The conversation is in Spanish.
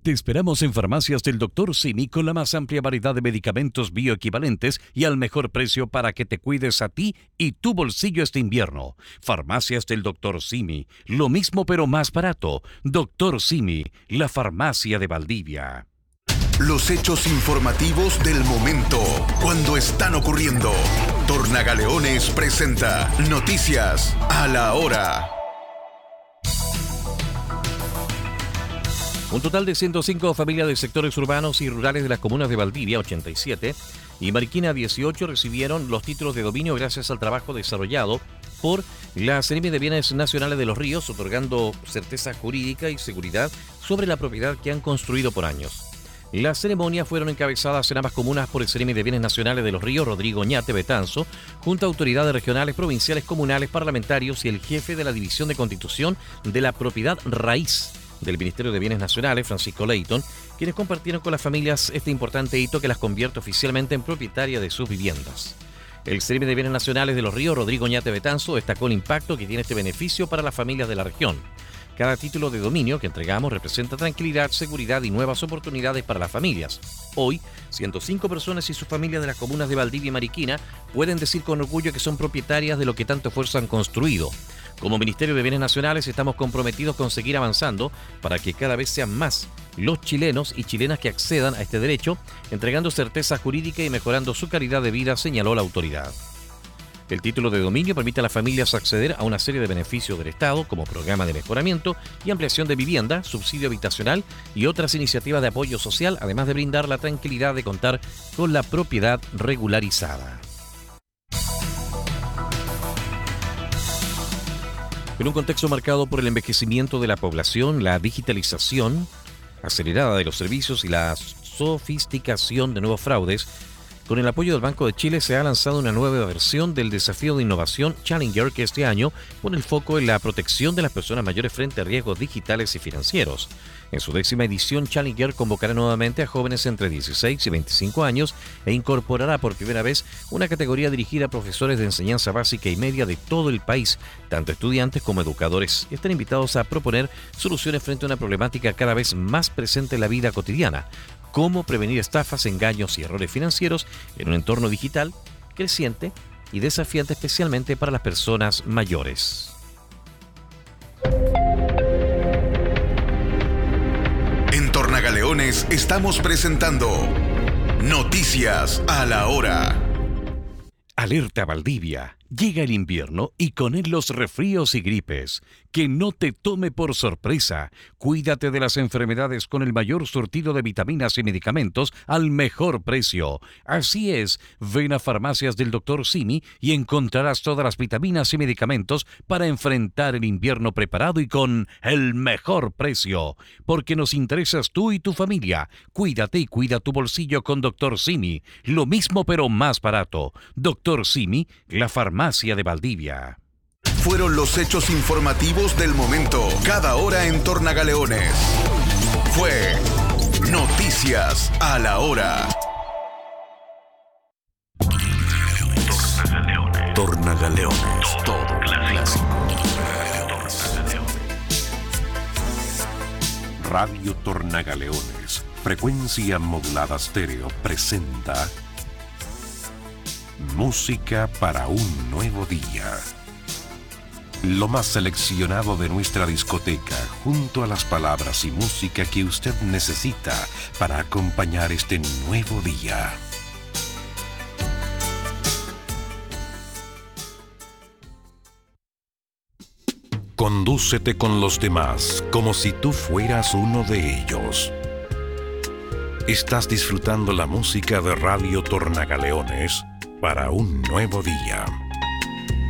Te esperamos en Farmacias del Dr. Simi con la más amplia variedad de medicamentos bioequivalentes y al mejor precio para que te cuides a ti y tu bolsillo este invierno. Farmacias del Dr. Simi, lo mismo pero más barato. Dr. Simi, la farmacia de Valdivia. Los hechos informativos del momento, cuando están ocurriendo. Tornagaleones presenta Noticias a la Hora. Un total de 105 familias de sectores urbanos y rurales de las comunas de Valdivia, 87, y Mariquina, 18, recibieron los títulos de dominio gracias al trabajo desarrollado por la Seremi de Bienes Nacionales de los Ríos, otorgando certeza jurídica y seguridad sobre la propiedad que han construido por años. Las ceremonias fueron encabezadas en ambas comunas por el Seremi de Bienes Nacionales de los Ríos, Rodrigo Ñate Betanzo, junto a autoridades regionales, provinciales, comunales, parlamentarios y el jefe de la División de Constitución de la Propiedad Raíz del Ministerio de Bienes Nacionales, Francisco Leighton, quienes compartieron con las familias este importante hito que las convierte oficialmente en propietarias de sus viviendas. El Seremi de Bienes Nacionales de los Ríos, Rodrigo Ñate Betanzo, destacó el impacto que tiene este beneficio para las familias de la región. Cada título de dominio que entregamos representa tranquilidad, seguridad y nuevas oportunidades para las familias. Hoy, 105 personas y sus familias de las comunas de Valdivia y Mariquina pueden decir con orgullo que son propietarias de lo que tanto esfuerzo han construido. Como Ministerio de Bienes Nacionales estamos comprometidos con seguir avanzando para que cada vez sean más los chilenos y chilenas que accedan a este derecho, entregando certeza jurídica y mejorando su calidad de vida, señaló la autoridad. El título de dominio permite a las familias acceder a una serie de beneficios del Estado, como programa de mejoramiento y ampliación de vivienda, subsidio habitacional y otras iniciativas de apoyo social, además de brindar la tranquilidad de contar con la propiedad regularizada. En un contexto marcado por el envejecimiento de la población, la digitalización acelerada de los servicios y la sofisticación de nuevos fraudes, con el apoyo del Banco de Chile se ha lanzado una nueva versión del desafío de innovación Challenger, que este año pone el foco en la protección de las personas mayores frente a riesgos digitales y financieros. En su 10ª edición, Challenger convocará nuevamente a jóvenes entre 16 y 25 años e incorporará por primera vez una categoría dirigida a profesores de enseñanza básica y media de todo el país, tanto estudiantes como educadores. Están invitados a proponer soluciones frente a una problemática cada vez más presente en la vida cotidiana: cómo prevenir estafas, engaños y errores financieros en un entorno digital creciente y desafiante, especialmente para las personas mayores. En Tornagaleones estamos presentando Noticias a la Hora. Alerta Valdivia. Llega el invierno y con él los resfríos y gripes. Que no te tome por sorpresa. Cuídate de las enfermedades con el mayor surtido de vitaminas y medicamentos al mejor precio. Así es, ven a Farmacias del Dr. Simi y encontrarás todas las vitaminas y medicamentos para enfrentar el invierno preparado y con el mejor precio. Porque nos interesas tú y tu familia. Cuídate y cuida tu bolsillo con Dr. Simi. Lo mismo pero más barato. Dr. Simi, la farmacia de Valdivia. Fueron los hechos informativos del momento, cada hora en Tornagaleones. Fue Noticias a la Hora. Tornagaleones, todo clásico. Radio Tornagaleones, frecuencia modulada estéreo, presenta Música para un nuevo día. Lo más seleccionado de nuestra discoteca, junto a las palabras y música que usted necesita para acompañar este nuevo día. Condúcete con los demás como si tú fueras uno de ellos. Estás disfrutando la música de Radio Tornagaleones para un nuevo día.